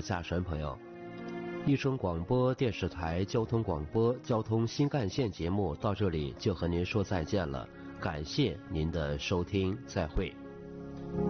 驾驶员朋友，益声广播电视台交通广播交通新干线节目到这里就和您说再见了，感谢您的收听，再会。